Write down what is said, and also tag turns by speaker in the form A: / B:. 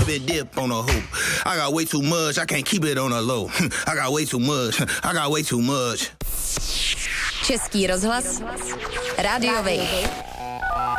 A: it dip on a hoop. I got way too much, I can't keep it on a low. I got way too much, I got way too much.
B: Český rozhlas, Rádio Wave.